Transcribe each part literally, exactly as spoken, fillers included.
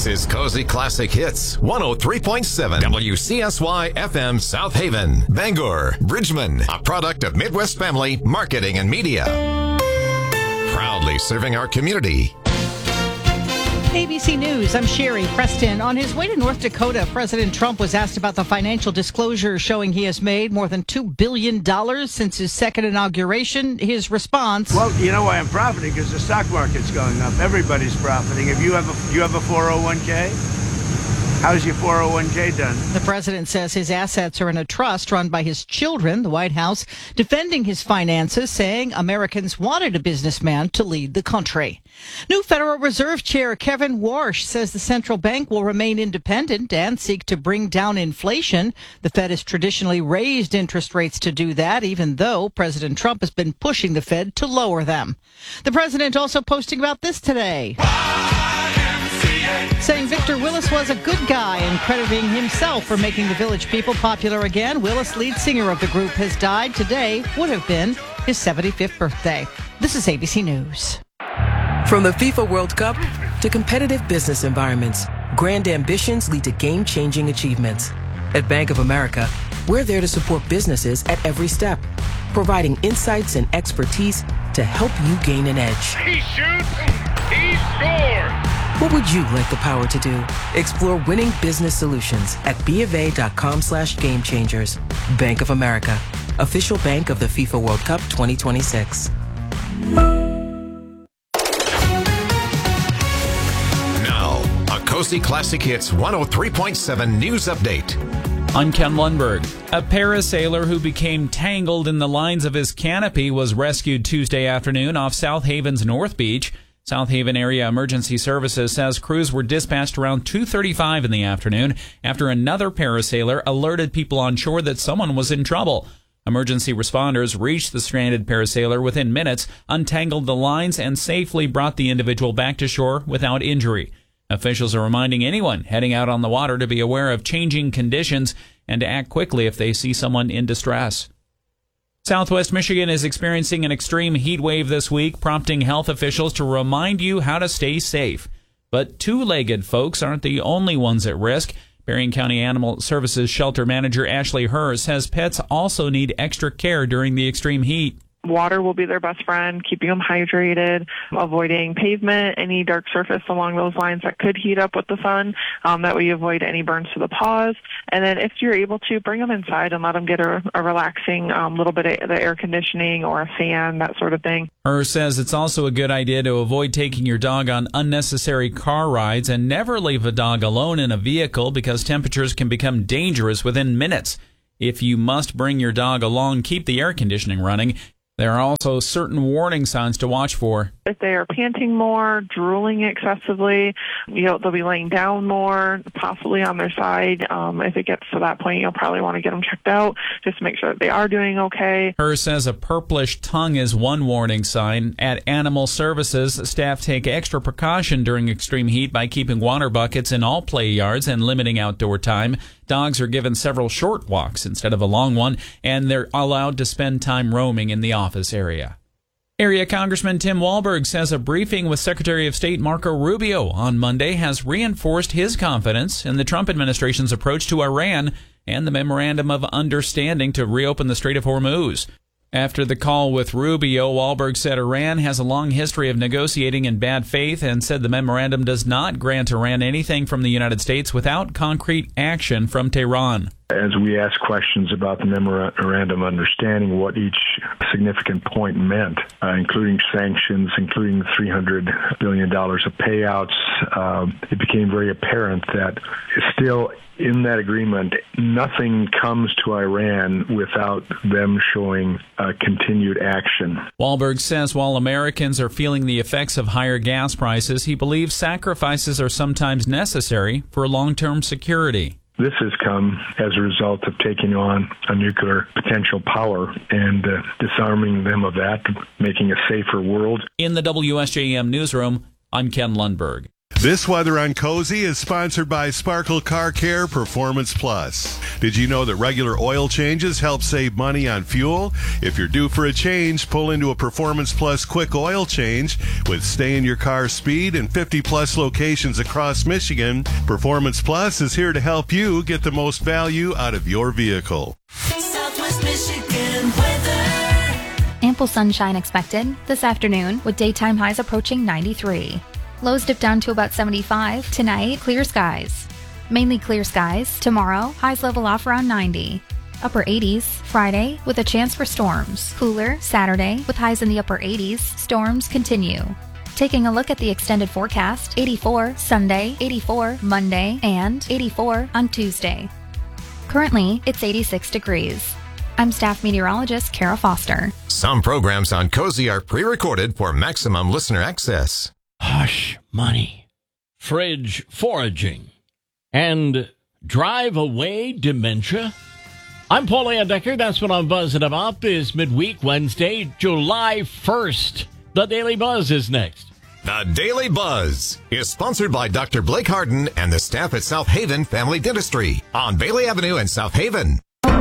This is Cozy Classic Hits, one oh three point seven W C S Y F M South Haven, Bangor, Bridgman, a product of Midwest Family Marketing and Media. Proudly serving our community. A B C News, I'm Sherry Preston. On his way to North Dakota, President Trump was asked about the financial disclosure showing he has made more than two billion dollars since his second inauguration. His response: Well, you know why I'm profiting? Because the stock market's going up. Everybody's profiting. If you have a, you have a four oh one k? How's your four oh one k done? The president says his assets are in a trust run by his children. The White House defending his finances, saying Americans wanted a businessman to lead the country. New Federal Reserve Chair Kevin Warsh says the central bank will remain independent and seek to bring down inflation. The Fed has traditionally raised interest rates to do that, even though President Trump has been pushing the Fed to lower them. The president also posting about this today, saying Victor Willis was a good guy and crediting himself for making the Village People popular again. Willis, lead singer of the group, has died. Today would have been his seventy-fifth birthday. This is A B C News. From the FIFA World Cup to competitive business environments, grand ambitions lead to game-changing achievements. At Bank of America, we're there to support businesses at every step, providing insights and expertise to help you gain an edge. He shoots, he scores! What would you like the power to do? Explore winning business solutions at BofA.com slash game changers. Bank of America, official bank of the FIFA World Cup twenty twenty-six. Now, a Cozy Classic Hits one oh three point seven news update. I'm Ken Lundberg. A parasailer who became tangled in the lines of his canopy was rescued Tuesday afternoon off South Haven's North Beach. South Haven Area Emergency Services says crews were dispatched around two thirty-five in the afternoon after another parasailer alerted people on shore that someone was in trouble. Emergency responders reached the stranded parasailer within minutes, untangled the lines, and safely brought the individual back to shore without injury. Officials are reminding anyone heading out on the water to be aware of changing conditions and to act quickly if they see someone in distress. Southwest Michigan is experiencing an extreme heat wave this week, prompting health officials to remind you how to stay safe. But two-legged folks aren't the only ones at risk. Berrien County Animal Services Shelter Manager Ashley Herr says pets also need extra care during the extreme heat. Water will be their best friend, keeping them hydrated, avoiding pavement, any dark surface along those lines that could heat up with the sun. Um, that way you avoid any burns to the paws. And then if you're able to, bring them inside and let them get a, a relaxing um, little bit of the air conditioning or a fan, that sort of thing. Herr says it's also a good idea to avoid taking your dog on unnecessary car rides and never leave a dog alone in a vehicle because temperatures can become dangerous within minutes. If you must bring your dog along, keep the air conditioning running. There are also certain warning signs to watch for. If they are panting more, drooling excessively, you know, they'll be laying down more, possibly on their side. Um, if it gets to that point, you'll probably want to get them checked out just to make sure that they are doing okay. Herr says a purplish tongue is one warning sign. At Animal Services, staff take extra precaution during extreme heat by keeping water buckets in all play yards and limiting outdoor time. Dogs are given several short walks instead of a long one, and they're allowed to spend time roaming in the office area. Area Congressman Tim Walberg says a briefing with Secretary of State Marco Rubio on Monday has reinforced his confidence in the Trump administration's approach to Iran and the Memorandum of Understanding to reopen the Strait of Hormuz. After the call with Rubio, Walberg said Iran has a long history of negotiating in bad faith and said the memorandum does not grant Iran anything from the United States without concrete action from Tehran. As we asked questions about the memorandum understanding what each significant point meant, uh, including sanctions, including three hundred billion dollars of payouts, uh, it became very apparent that still in that agreement, nothing comes to Iran without them showing uh, continued action. Walberg says while Americans are feeling the effects of higher gas prices, he believes sacrifices are sometimes necessary for long-term security. This has come as a result of taking on a nuclear potential power and uh, disarming them of that, making a safer world. In the W S J M newsroom, I'm Ken Lundberg. This weather on Cozy is sponsored by Sparkle Car Care Performance Plus. Did you know that regular oil changes help save money on fuel? If you're due for a change, pull into a Performance Plus quick oil change with stay in your car speed and fifty plus locations across Michigan. Performance Plus is here to help you get the most value out of your vehicle. Southwest Michigan weather. Ample sunshine expected this afternoon with daytime highs approaching ninety-three. Lows dip down to about seventy-five. Tonight, clear skies. Mainly clear skies. Tomorrow, highs level off around ninety. Upper eighties. Friday, with a chance for storms. Cooler Saturday, with highs in the upper eighties. Storms continue. Taking a look at the extended forecast, eighty-four Sunday, eighty-four Monday, and eighty-four on Tuesday. Currently, it's eighty-six degrees. I'm staff meteorologist Kara Foster. Some programs on Cozy are pre-recorded for maximum listener access. Hush money, fridge foraging, and drive away dementia? I'm Paul Decker. That's what I'm buzzing about this midweek Wednesday, July first. The Daily Buzz is next. The Daily Buzz is sponsored by Doctor Blake Harden and the staff at South Haven Family Dentistry on Bailey Avenue in South Haven.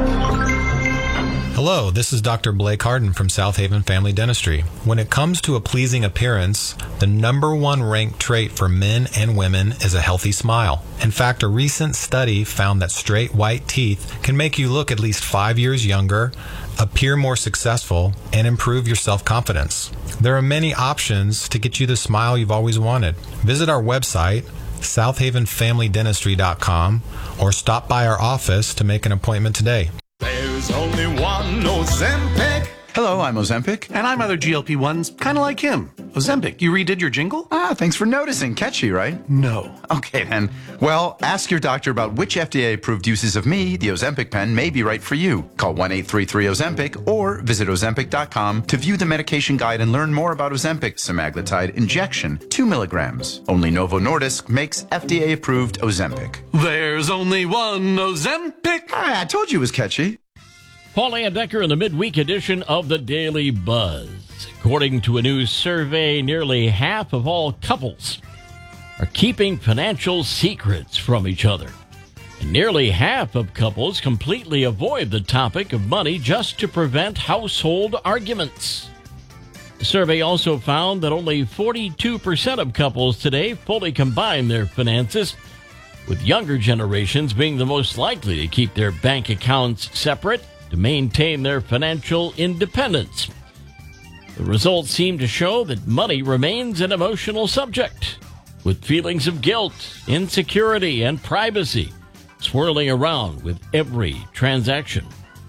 Hello, this is Doctor Blake Harden from South Haven Family Dentistry. When it comes to a pleasing appearance, the number one ranked trait for men and women is a healthy smile. In fact, a recent study found that straight white teeth can make you look at least five years younger, appear more successful, and improve your self-confidence. There are many options to get you the smile you've always wanted. Visit our website, south haven family dentistry dot com, or stop by our office to make an appointment today. There's only one Ozempic. Hello, I'm Ozempic. And I'm other G L P ones, kind of like him. Ozempic, you redid your jingle? Ah, thanks for noticing. Catchy, right? No. Okay, then. Well, ask your doctor about which F D A-approved uses of me, the Ozempic pen, may be right for you. Call one eight three three Ozempic or visit ozempic dot com to view the medication guide and learn more about Ozempic semaglutide injection, two milligrams. Only Novo Nordisk makes F D A-approved Ozempic. There's only one Ozempic. Ah, I told you it was catchy. Paulie Decker in the midweek edition of the Daily Buzz. According to a new survey, nearly half of all couples are keeping financial secrets from each other. And nearly half of couples completely avoid the topic of money just to prevent household arguments. The survey also found that only forty-two percent of couples today fully combine their finances, with younger generations being the most likely to keep their bank accounts separate to maintain their financial independence. The results seem to show that money remains an emotional subject, with feelings of guilt, insecurity, and privacy swirling around with every transaction.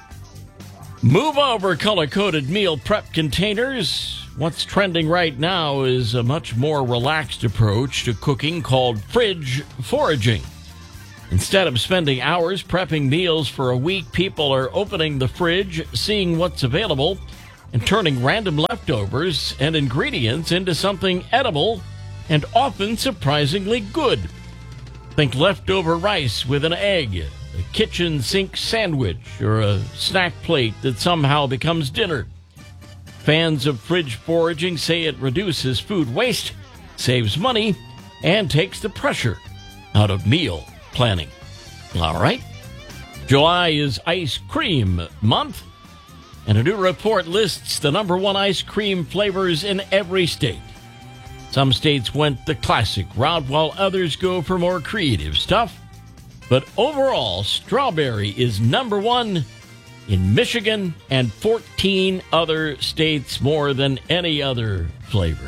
Move over color-coded meal prep containers. What's trending right now is a much more relaxed approach to cooking called fridge foraging. Instead of spending hours prepping meals for a week, people are opening the fridge, seeing what's available, and turning random leftovers and ingredients into something edible and often surprisingly good. Think leftover rice with an egg, a kitchen sink sandwich, or a snack plate that somehow becomes dinner. Fans of fridge foraging say it reduces food waste, saves money, and takes the pressure out of meal planning. All right. July is ice cream month, and a new report lists the number one ice cream flavors in every state. Some states went the classic route, while others go for more creative stuff. But overall, strawberry is number one in Michigan and fourteen other states, more than any other flavor.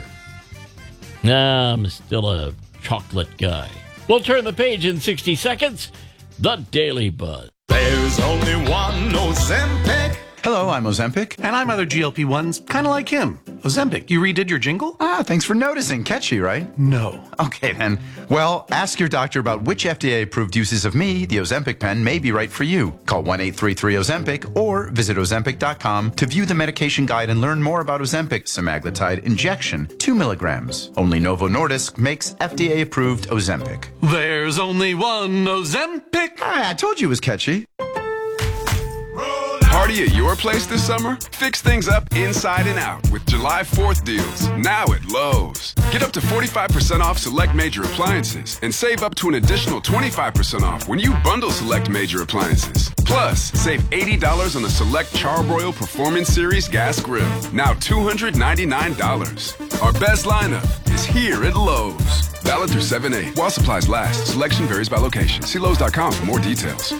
Nah, I'm still a chocolate guy. We'll turn the page in sixty seconds. The Daily Buzz. There's only one Ozempic. Hello, I'm Ozempic. And I'm other G L P ones, kind of like him. Ozempic, you redid your jingle? Ah, thanks for noticing. Catchy, right? No. Okay, then. Well, ask your doctor about which F D A-approved uses of me, the Ozempic pen, may be right for you. Call one eight three three Ozempic or visit ozempic dot com to view the medication guide and learn more about Ozempic semaglutide injection, two milligrams. Only Novo Nordisk makes F D A-approved Ozempic. There's only one Ozempic. Ah, I told you it was catchy. party at your place this summer? Fix things up inside and out with July fourth deals, now at Lowe's. Get up to forty-five percent off select major appliances and save up to an additional twenty-five percent off when you bundle select major appliances. Plus, save eighty dollars on the select Charbroil Performance Series gas grill, now two hundred ninety-nine dollars. Our best lineup is here at Lowe's. Valid through seven eight. While supplies last, selection varies by location. See Lowe's dot com for more details.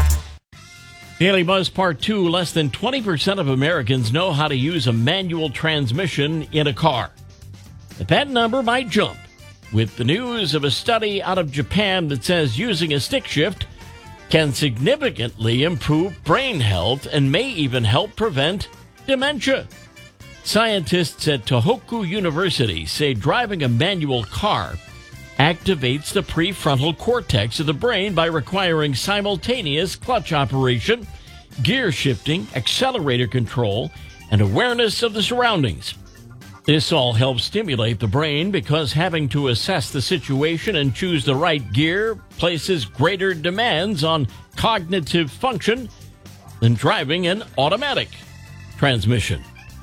Daily Buzz Part two, less than twenty percent of Americans know how to use a manual transmission in a car. But that number might jump with the news of a study out of Japan that says using a stick shift can significantly improve brain health and may even help prevent dementia. Scientists at Tohoku University say driving a manual car activates the prefrontal cortex of the brain by requiring simultaneous clutch operation, gear shifting, accelerator control, and awareness of the surroundings. This all helps stimulate the brain because having to assess the situation and choose the right gear places greater demands on cognitive function than driving an automatic transmission.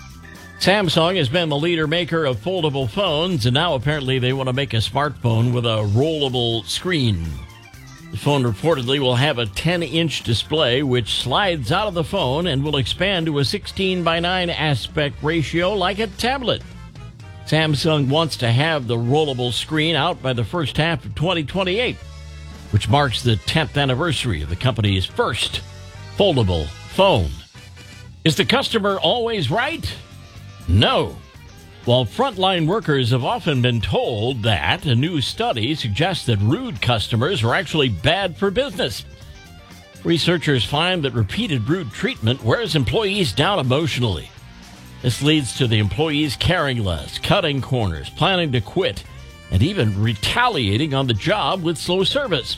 Samsung has been the leader maker of foldable phones, and now apparently they want to make a smartphone with a rollable screen. The phone reportedly will have a ten-inch display, which slides out of the phone and will expand to a sixteen by nine aspect ratio like a tablet. Samsung wants to have the rollable screen out by the first half of twenty twenty-eight, which marks the tenth anniversary of the company's first foldable phone. Is the customer always right? No. While frontline workers have often been told that, a new study suggests that rude customers are actually bad for business. Researchers find that repeated rude treatment wears employees down emotionally. This leads to the employees caring less, cutting corners, planning to quit, and even retaliating on the job with slow service.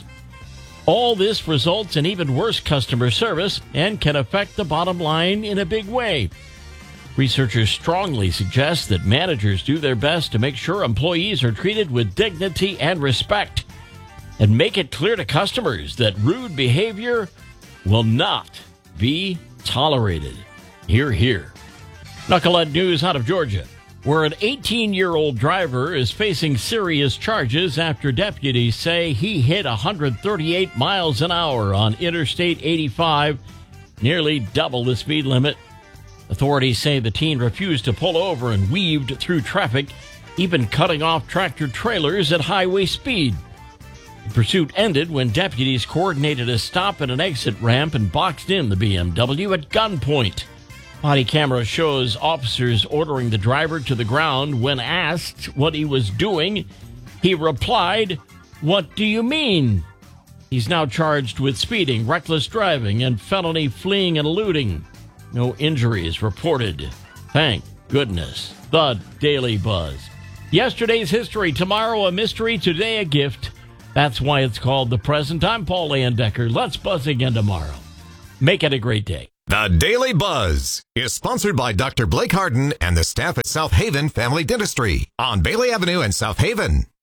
All this results in even worse customer service and can affect the bottom line in a big way. Researchers strongly suggest that managers do their best to make sure employees are treated with dignity and respect, and make it clear to customers that rude behavior will not be tolerated. Hear, hear. Knucklehead news out of Georgia, where an eighteen-year-old driver is facing serious charges after deputies say he hit one hundred thirty-eight miles an hour on Interstate eighty-five, nearly double the speed limit. Authorities say the teen refused to pull over and weaved through traffic, even cutting off tractor trailers at highway speed. The pursuit ended when deputies coordinated a stop at an exit ramp and boxed in the B M W at gunpoint. Body camera shows officers ordering the driver to the ground. When asked what he was doing, he replied, "What do you mean?" He's now charged with speeding, reckless driving, and felony fleeing and eluding. No injuries reported. Thank goodness. The Daily Buzz. Yesterday's history, tomorrow a mystery, today a gift. That's why it's called The Present. I'm Paul Landecker. Let's buzz again tomorrow. Make it a great day. The Daily Buzz is sponsored by Doctor Blake Harden and the staff at South Haven Family Dentistry on Bailey Avenue in South Haven.